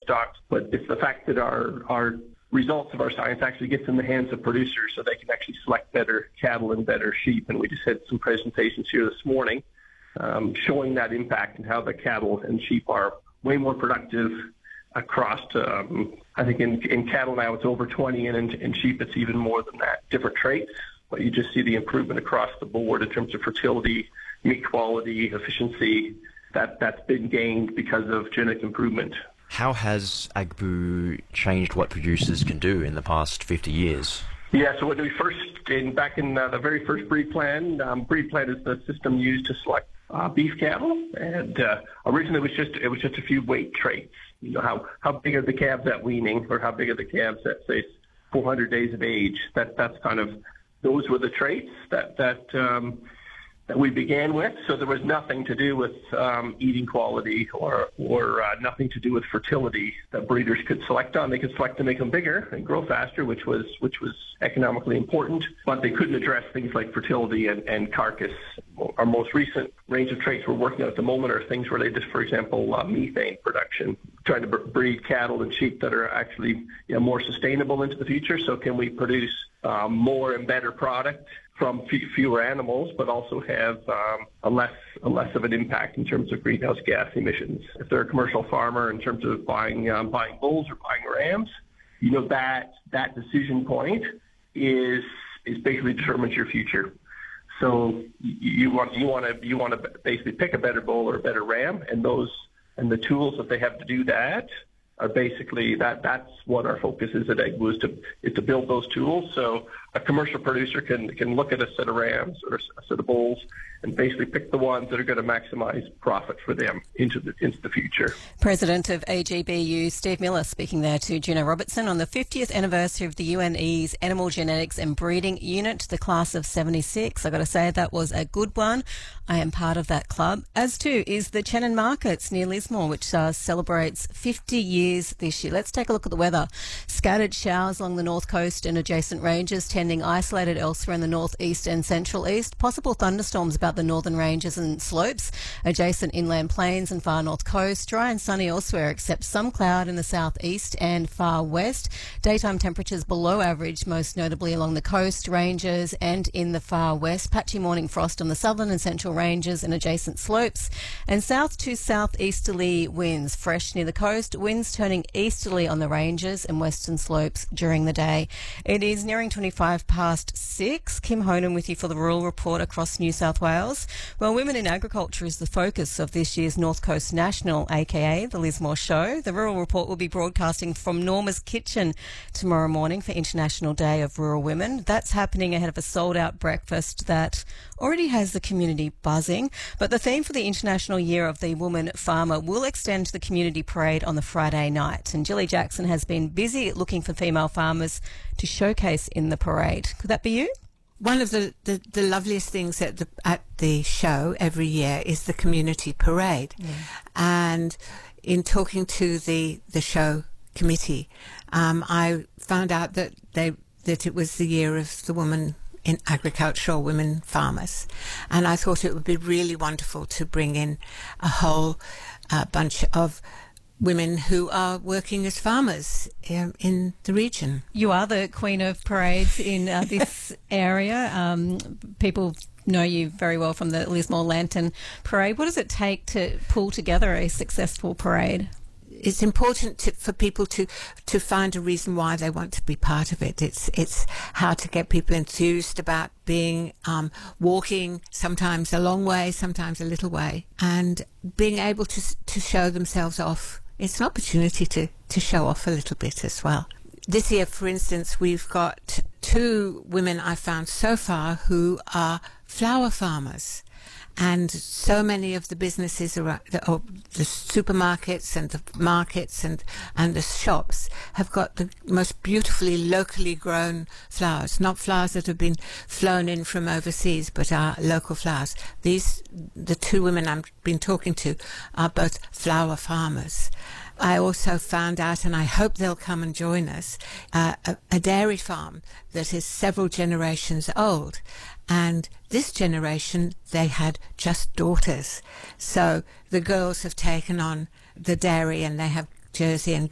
stocks, but it's the fact that our results of our science actually gets in the hands of producers so they can actually select better cattle and better sheep. And we just had some presentations here this morning showing that impact and how the cattle and sheep are way more productive across, I think in cattle now it's over 20, and in sheep it's even more than that, different traits. But you just see the improvement across the board in terms of fertility, meat quality, efficiency, that's been gained because of genetic improvement. How has AGBU changed what producers can do in the past 50 years? Yeah, so when we back in the very first breed plan is the system used to select beef cattle, and originally it was just a few weight traits. You know, how big are the calves at weaning, or how big are the calves at, say, 400 days of age? That's kind of, those were the traits that we began with. So there was nothing to do with eating quality or nothing to do with fertility that breeders could select on. They could select to make them bigger and grow faster, which was economically important, but they couldn't address things like fertility and carcass. Our most recent range of traits we're working on at the moment are things related to, for example, methane production, trying to breed cattle and sheep that are actually more sustainable into the future. So can we produce more and better product from fewer animals, but also have a less of an impact in terms of greenhouse gas emissions? If they're a commercial farmer, in terms of buying bulls or buying rams, that decision point is basically determines your future. So you want to basically pick a better bull or a better ram, and the tools that they have to do that are basically that's what our focus is at AGBU, is to build those tools. So a commercial producer can look at a set of rams or a set of bulls and basically pick the ones that are going to maximize profit for them into the future. President of AGBU, Steve Miller, speaking there to Juno Robertson on the 50th anniversary of the UNE's Animal Genetics and Breeding Unit, the class of 76. I've got to say that was a good one. I am part of that club, as too is the Chenin Markets near Lismore, which celebrates 50 years this year. Let's take a look at the weather. Scattered showers along the north coast and adjacent ranges, tending isolated elsewhere in the northeast and central east. Possible thunderstorms about the northern ranges and slopes, adjacent inland plains and far north coast. Dry and sunny elsewhere, except some cloud in the southeast and far west. Daytime temperatures below average, most notably along the coast ranges and in the far west. Patchy morning frost on the southern and central ranges and adjacent slopes. And south to southeasterly winds, fresh near the coast. Winds turning easterly on the ranges and western slopes during the day. It is nearing 25 past 6. Kim Honan with you for the Rural Report across New South Wales. Well, women in agriculture is the focus of this year's North Coast National, aka the Lismore Show. The Rural Report will be broadcasting from Norma's Kitchen tomorrow morning for International Day of Rural Women. That's happening ahead of a sold-out breakfast that already has the community buzzing. But the theme for the International Year of the Woman Farmer will extend to the community parade on the Friday night. And Jilly Jackson has been busy looking for female farmers to showcase in the parade. Could that be you? One of the loveliest things at the show every year is the community parade. Yeah. And in talking to the show committee, I found out that it was the year of the woman in agriculture, or women farmers. And I thought it would be really wonderful to bring in a whole bunch of women who are working as farmers in the region. You are the queen of parades in this area. People know you very well from the Lismore Lantern Parade. What does it take to pull together a successful parade? It's important for people to find a reason why they want to be part of it. It's how to get people enthused about being walking, sometimes a long way, sometimes a little way, and being able to show themselves off. It's an opportunity to show off a little bit as well. This year, for instance, we've got 2 women I found so far who are flower farmers. And so many of the businesses around, or the supermarkets and the markets and the shops have got the most beautifully locally grown flowers, not flowers that have been flown in from overseas, but are local flowers. The 2 women I've been talking to are both flower farmers. I also found out, and I hope they'll come and join us, a dairy farm that is several generations old. And this generation, they had just daughters. So the girls have taken on the dairy, and they have Jersey and